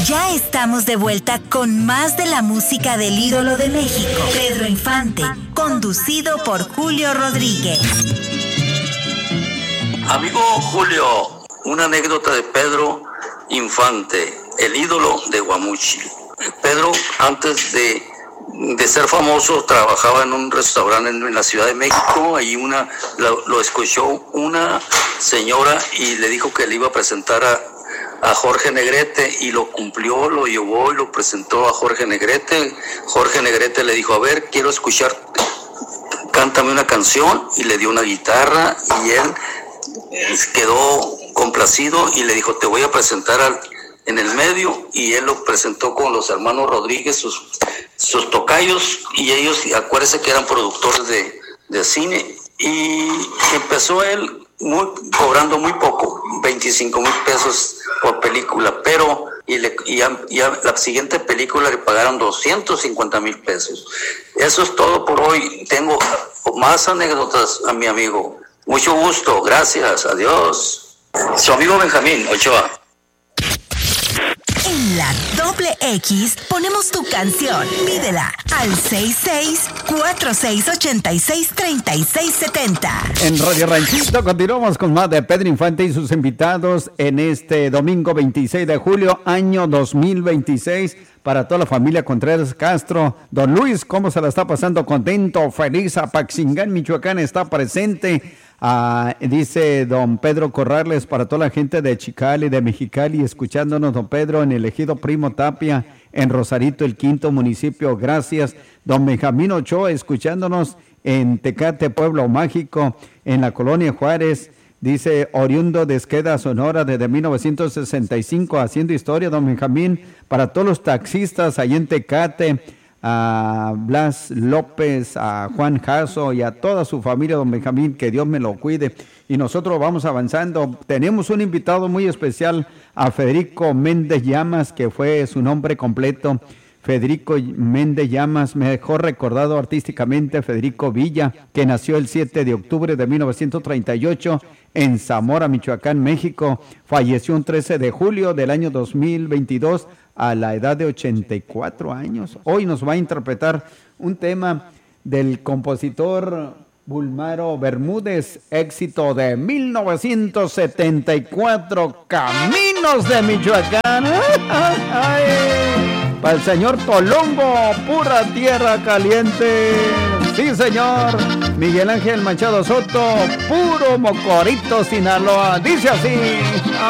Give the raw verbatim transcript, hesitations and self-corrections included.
Ya estamos de vuelta con más de la música del ídolo de México, Pedro Infante, conducido por Julio Rodríguez. Amigo Julio, una anécdota de Pedro Infante, el ídolo de Guamúchil. Pedro, antes de, de ser famoso, trabajaba en un restaurante en, en la Ciudad de México. Ahí una, lo, lo escuchó una señora y le dijo que le iba a presentar a, a Jorge Negrete, y lo cumplió, lo llevó y lo presentó a Jorge Negrete. Jorge Negrete le dijo: a ver, quiero escuchar, cántame una canción, y le dio una guitarra, y él quedó complacido y le dijo: te voy a presentar al, en el medio, y él lo presentó con los hermanos Rodríguez, sus, sus tocayos, y ellos, acuérdense que eran productores de, de cine, y empezó él muy, cobrando muy poco, veinticinco mil pesos por película, pero y, le, y, a, y a la siguiente película le pagaron doscientos cincuenta mil pesos. Eso es todo por hoy. Tengo más anécdotas a mi amigo. Mucho gusto, gracias, adiós. Su amigo Benjamín Ochoa. En la doble X ponemos tu canción. Pídela al seis seis cuatro seis ocho seis tres seis siete cero. En Radio Ranchito continuamos con más de Pedro Infante y sus invitados en este domingo veintiséis de julio, año dos mil veintiséis. Para toda la familia Contreras Castro. Don Luis, ¿cómo se la está pasando? Contento, feliz. Apaxingán, Michoacán está presente. Ah, dice don Pedro Corrales, para toda la gente de Chicali, de Mexicali, escuchándonos, don Pedro, en el ejido Primo Tapia, en Rosarito, el quinto municipio. Gracias. Don Benjamín Ochoa, escuchándonos en Tecate, Pueblo Mágico, en la colonia Juárez. Dice, oriundo de Esqueda, Sonora, desde mil novecientos sesenta y cinco, haciendo historia, don Benjamín, para todos los taxistas ahí en Tecate, a Blas López, a Juan Jasso y a toda su familia, don Benjamín, que Dios me lo cuide. Y nosotros vamos avanzando. Tenemos un invitado muy especial, a Federico Méndez Llamas, que fue su nombre completo. Federico Méndez Llamas, mejor recordado artísticamente Federico Villa, que nació el siete de octubre de mil novecientos treinta y ocho en Zamora, Michoacán, México. Falleció un trece de julio del año dos mil veintidós a la edad de ochenta y cuatro años. Hoy nos va a interpretar un tema del compositor Bulmaro Bermúdez, éxito de mil novecientos setenta y cuatro, Caminos de Michoacán. ¡Ay! Para el señor Tolongo, pura tierra caliente. Sí, señor. Miguel Ángel Machado Soto, puro Mocorito, Sinaloa. Dice así.